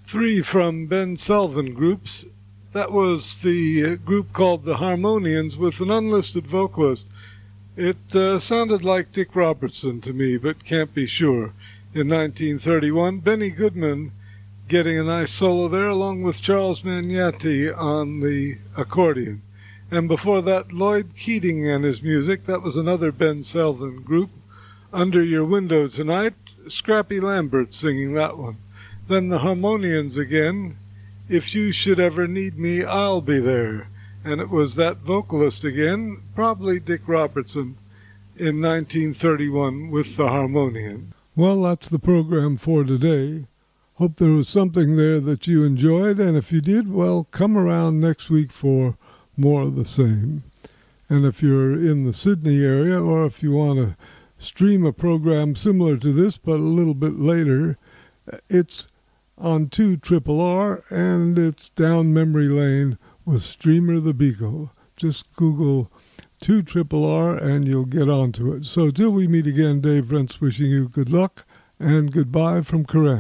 Three from Ben Selvin groups. That was the group called the Harmonians with an unlisted vocalist. It sounded like Dick Robertson to me, but can't be sure. In 1931, Benny Goodman getting a nice solo there, along with Charles Magnati on the accordion. And before that, Lloyd Keating and his music. That was another Ben Selvin group. Under Your Window Tonight, Scrappy Lambert singing that one. Then the Harmonians again, If You Should Ever Need Me, I'll Be There. And it was that vocalist again, probably Dick Robertson, in 1931 with the Harmonian. Well, that's the program for today. Hope there was something there that you enjoyed, and if you did, well, come around next week for more of the same. And if you're in the Sydney area, or if you want to stream a program similar to this but a little bit later, it's on 2RRR, and it's down memory lane with Streamer the Beagle. Just Google 2RRR and you'll get onto it. So till we meet again, Dave Rentz wishing you good luck and goodbye from Corinne.